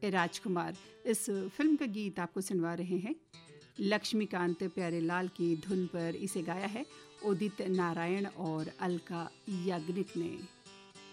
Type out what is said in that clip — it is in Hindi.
राजकुमार। इस फिल्म का गीत आपको सुनवा रहे हैं लक्ष्मीकांत प्यारेलाल की धुन पर। इसे गाया है उदित नारायण और अलका याग्निक ने।